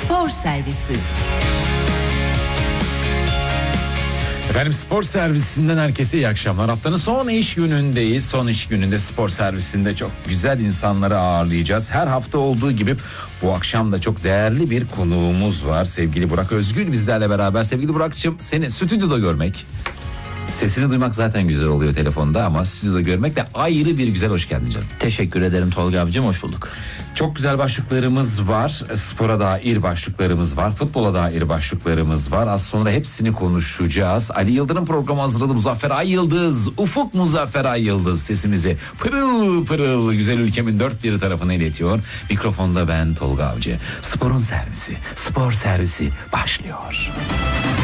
Spor Servisi. Efendim, spor servisinden herkese iyi akşamlar. Haftanın son iş günündeyiz. Son iş gününde spor servisinde çok güzel insanları ağırlayacağız. Her hafta olduğu gibi bu akşam da çok değerli bir konuğumuz var. Sevgili Burak Özgül bizlerle beraber. Sevgili Burak'cığım, seni stüdyoda görmek, sesini duymak zaten güzel oluyor telefonda ama stüdyoda görmek de ayrı bir güzel. Hoş geldin canım. Teşekkür ederim Tolga abicim, hoş bulduk. Çok güzel başlıklarımız var. Spora dair başlıklarımız var. Futbola dair başlıklarımız var. Az sonra hepsini konuşacağız. Ali Yıldırım programı hazırladı. Muzaffer Ay Yıldız, Ufuk Muzaffer Ay Yıldız sesimizi pırıl pırıl güzel ülkemin dört bir tarafına iletiyor. Mikrofonda ben Tolga Avcı. Sporun servisi, spor servisi başlıyor.